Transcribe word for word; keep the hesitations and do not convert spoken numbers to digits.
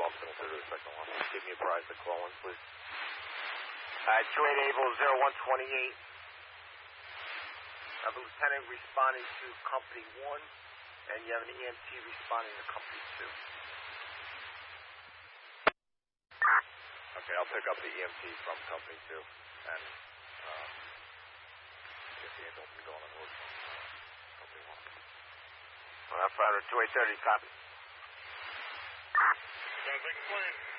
officer instead of the second one. Give me a prize to call in, please. Uh, two eight Able zero one twenty-eight. I have a lieutenant responding to company one, and you have an E M T responding to company two. Okay, I'll pick up the E M T from company two, and um, get the ambulance to go on the road from uh, company one. Well, that's fine. two eight thirty, copy. Sounds like a plan.